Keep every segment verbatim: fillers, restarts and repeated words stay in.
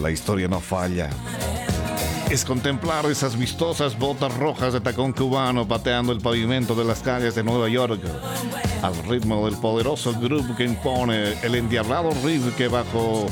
La historia no falla. Es contemplar esas vistosas botas rojas de tacón cubano pateando el pavimento de las calles de Nueva York al ritmo del poderoso groove que impone el endiablado riff que bajo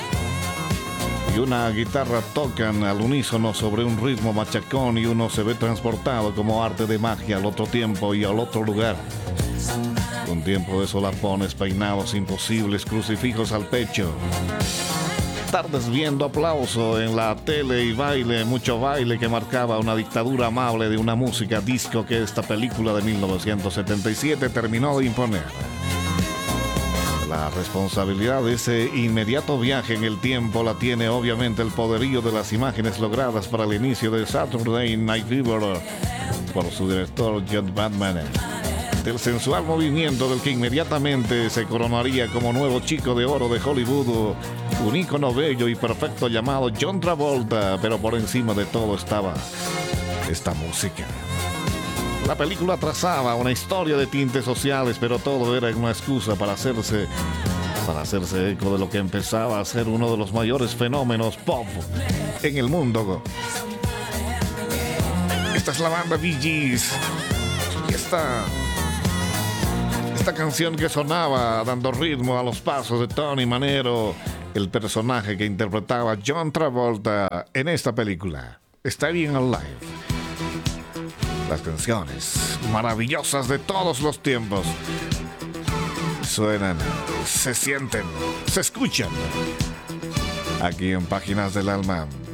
y una guitarra tocan al unísono sobre un ritmo machacón y uno se ve transportado como arte de magia al otro tiempo y al otro lugar. Un tiempo de solapones, peinados imposibles, crucifijos al pecho. Tardes viendo aplauso en la tele y baile, mucho baile que marcaba una dictadura amable de una música disco que esta película de mil novecientos setenta y siete terminó de imponer. La responsabilidad de ese inmediato viaje en el tiempo la tiene obviamente el poderío de las imágenes logradas para el inicio de Saturday Night Fever por su director John Badman. Del sensual movimiento del que inmediatamente se coronaría como nuevo chico de oro de Hollywood, un ícono bello y perfecto llamado John Travolta, pero por encima de todo estaba esta música. La película trazaba una historia de tintes sociales, pero todo era una excusa para hacerse, para hacerse eco de lo que empezaba a ser uno de los mayores fenómenos pop en el mundo. Esta es la banda Bee Gees. Y esta... Esta canción que sonaba dando ritmo a los pasos de Tony Manero, el personaje que interpretaba John Travolta en esta película, Staying Alive. Las canciones maravillosas de todos los tiempos suenan, se sienten, se escuchan aquí en Páginas del Alma.